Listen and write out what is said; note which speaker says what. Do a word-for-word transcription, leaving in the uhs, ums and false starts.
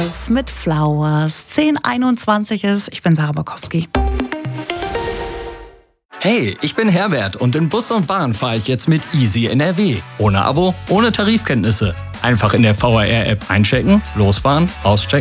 Speaker 1: Genesis mit Flowers. zehn einundzwanzig ist. Ich bin Sarah Bokowski.
Speaker 2: Hey, ich bin Herbert und in Bus und Bahn fahre ich jetzt mit Easy N R W. Ohne Abo, ohne Tarifkenntnisse. Einfach in der V R R-App einchecken, losfahren, auschecken.